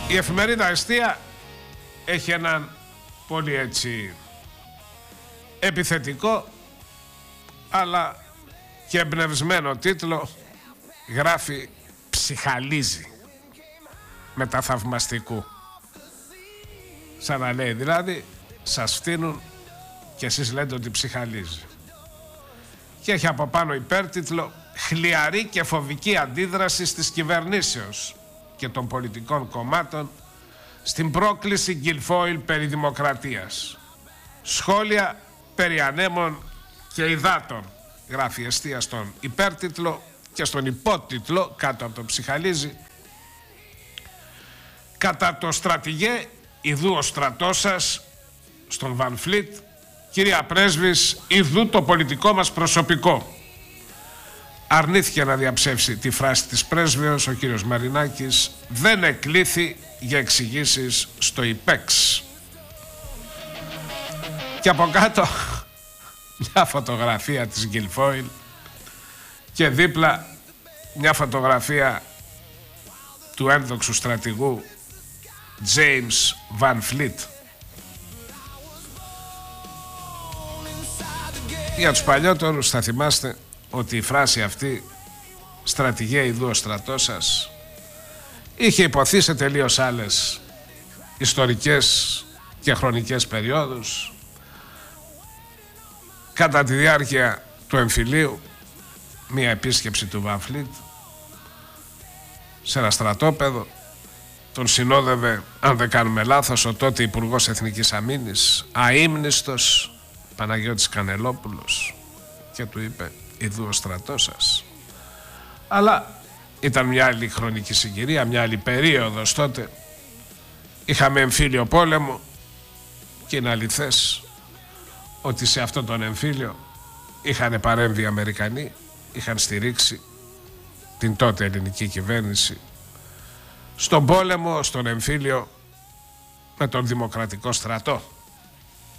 Η εφημερίδα Εστία έχει έναν πολύ έτσι επιθετικό αλλά και εμπνευσμένο τίτλο. Γράφει «Ψυχαλίζει» με τα θαυμαστικού. Σαν να λέει δηλαδή σας φτύνουν και εσείς λέτε ότι ψυχαλίζει. Και έχει από πάνω υπέρτιτλο «Χλιαρή και φοβική αντίδραση της κυβερνήσεως και των πολιτικών κομμάτων στην πρόκληση Γκιλφόιλ περί δημοκρατίας. Σχόλια περί ανέμων και υδάτων», γράφει η Εστία στον υπέρτιτλο, και στον υπότιτλο κάτω από το «Ψυχαλίζει». «Κατά το στρατηγέ ιδού ο στρατός σας», στον Βαν Φλίτ, «κυρία Πρέσβης, ιδού το πολιτικό μας προσωπικό». Αρνήθηκε να διαψεύσει τη φράση της πρέσβεως ο κύριος Μαρινάκης. Δεν εκλήθη για εξηγήσεις στο ΙΠΕΞ. Και από κάτω μια φωτογραφία της Γκιλφόιλ και δίπλα μια φωτογραφία του ένδοξου στρατηγού James Van Fleet. Για τους παλιότερους θα θυμάστε ότι η φράση αυτή «στρατηγέ ιδού ο στρατός σας» είχε υποθεί σε τελείως άλλες ιστορικές και χρονικές περιόδους. Κατά τη διάρκεια του εμφυλίου, μία επίσκεψη του Van Fleet σε ένα στρατόπεδο, τον συνόδευε, αν δεν κάνουμε λάθος, ο τότε Υπουργός Εθνικής Αμήνης, αείμνηστος Παναγιώτης Κανελόπουλος, και του είπε «Ιδού ο στρατός σας». Αλλά ήταν μια άλλη χρονική συγκυρία, μια άλλη περίοδος τότε. Είχαμε εμφύλιο πόλεμο και είναι αληθές ότι σε αυτόν τον εμφύλιο είχαν παρέμβει οι Αμερικανοί, είχαν στηρίξει την τότε ελληνική κυβέρνηση στον πόλεμο, στον εμφύλιο με τον Δημοκρατικό στρατό.